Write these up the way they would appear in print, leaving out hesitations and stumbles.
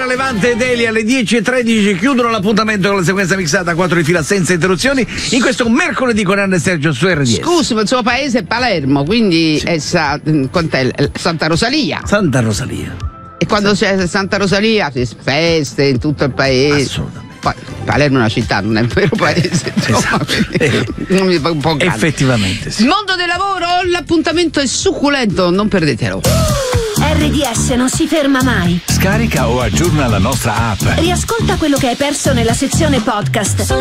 Levante ed Eli alle 10:13 chiudono l'appuntamento con la sequenza mixata 4 di fila senza interruzioni in questo mercoledì con Anna e Sergio su RDS. Scusi, ma il suo paese è Palermo, quindi è Santa Rosalia. Santa Rosalia. E quando c'è Santa Rosalia si feste in tutto il paese. Assolutamente. Poi Palermo è una città, non è un vero paese. Esatto. Non mi fa un po' grande. Effettivamente sì. Mondo del lavoro, l'appuntamento è succulento, non perdetelo. RDS non si ferma mai. Scarica o aggiorna la nostra app. Riascolta quello che hai perso nella sezione podcast.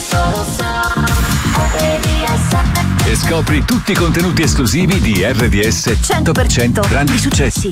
E scopri tutti i contenuti esclusivi di RDS 100% grandi successi.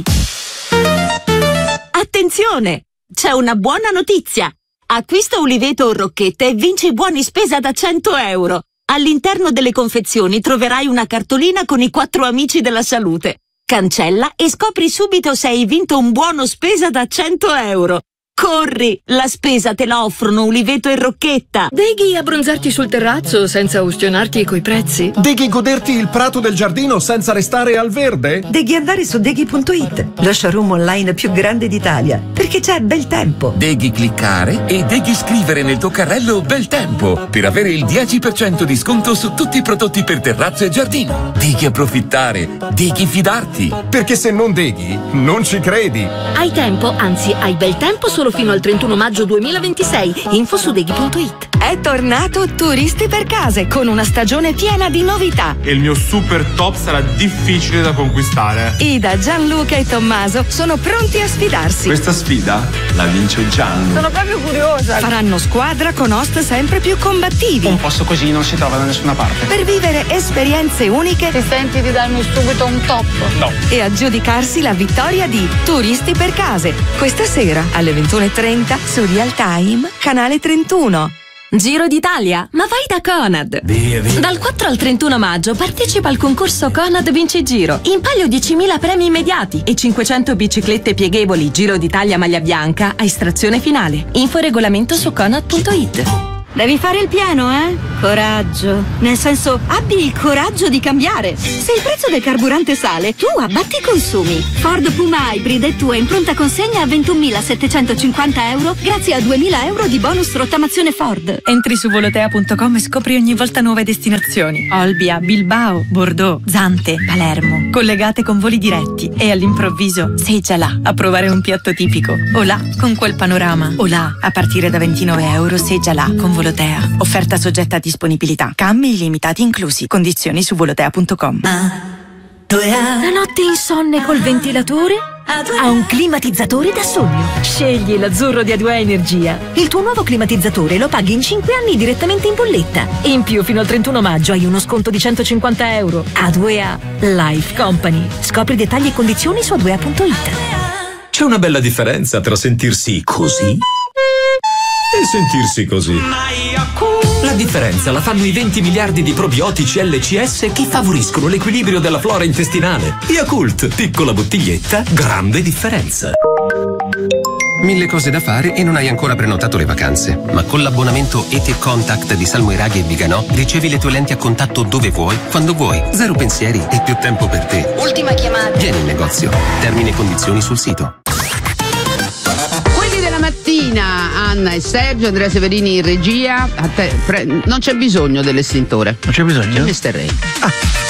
Attenzione! C'è una buona notizia! Acquista Uliveto o Rocchette e vinci buoni spesa da 100 euro. All'interno delle confezioni troverai una cartolina con i 4 amici della salute. Cancella e scopri subito se hai vinto un buono spesa da 100 euro. Corri! La spesa te la offrono Uliveto e Rocchetta. Deghi abbronzarti sul terrazzo senza ustionarti coi prezzi? Deghi goderti il prato del giardino senza restare al verde? Deghi andare su Deghi.it, lo showroom online più grande d'Italia, perché c'è bel tempo. Deghi cliccare e Deghi scrivere nel tuo carrello bel tempo per avere il 10% di sconto su tutti i prodotti per terrazzo e giardino. Deghi approfittare, Deghi fidarti. Perché se non Deghi, non ci credi. Hai tempo, anzi hai bel tempo solo fino al 31 maggio 2026. Info su Deghi.it. È tornato Turisti per Case con una stagione piena di novità. E il mio super top sarà difficile da conquistare. Ida, Gianluca e Tommaso sono pronti a sfidarsi. Questa sfida la vince Gianlu. Sono proprio curiosa. Faranno squadra con host sempre più combattivi. Un posto così non si trova da nessuna parte. Per vivere esperienze uniche. Ti senti di darmi subito un top? No. E aggiudicarsi la vittoria di Turisti per Case. Questa sera alle 21:30 su Real Time, canale 31. Giro d'Italia? Ma vai da Conad! Via. Dal 4 al 31 maggio partecipa al concorso Conad Vinci Giro. In palio 10.000 premi immediati e 500 biciclette pieghevoli Giro d'Italia maglia bianca a estrazione finale. Info regolamento su Conad.it. Devi fare il pieno, eh? Coraggio. Nel senso, abbi il coraggio di cambiare. Se il prezzo del carburante sale, tu abbatti i consumi. Ford Puma Hybrid è tua in pronta consegna a 21.750 euro grazie a 2.000 euro di bonus rottamazione Ford. Entri su volotea.com e scopri ogni volta nuove destinazioni. Olbia, Bilbao, Bordeaux, Zante, Palermo. Collegate con voli diretti e all'improvviso sei già là a provare un piatto tipico. O là con quel panorama. O là a partire da 29 euro sei già là con Volotea. Offerta soggetta a disponibilità. Cambi illimitati inclusi. Condizioni su volotea.com. La notte insonne col ventilatore? Ha un climatizzatore da sogno. Scegli l'azzurro di A2A Energia. Il tuo nuovo climatizzatore lo paghi in 5 anni direttamente in bolletta. In più, fino al 31 maggio hai uno sconto di 150 euro. A2A Life Company. Scopri dettagli e condizioni su A2A.it. C'è una bella differenza tra sentirsi così e sentirsi così. La differenza la fanno i 20 miliardi di probiotici LCS che favoriscono l'equilibrio della flora intestinale. Yakult, piccola bottiglietta, grande differenza. Mille cose da fare e non hai ancora prenotato le vacanze. Ma con l'abbonamento ET Contact di Salmoiraghi e Viganò ricevi le tue lenti a contatto dove vuoi, quando vuoi. Zero pensieri e più tempo per te. Ultima chiamata. Vieni in negozio. Termini e condizioni sul sito. Mattina Anna e Sergio, Andrea Severini in regia. Non c'è bisogno dell'estintore. Non c'è bisogno? C'è Mr. Ray.